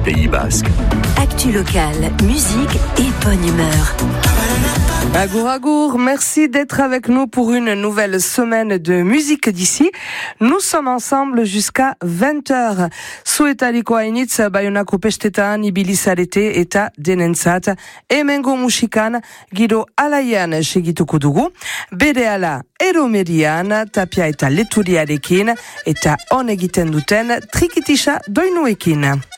Pays Basque. Actu local, musique et bonne humeur. Agour agour, merci d'être avec nous pour une nouvelle semaine de musique d'ici. Nous sommes ensemble jusqu'à 20h. Zuetaliko hainitz, Bayonako pestetan, ibili zarete eta denentzat. Hemengo musikan, giro alaian segituko dugu. Berehala eromerian, tapia eta leturiarekin, eta on egiten duten trikitisa doinuekin.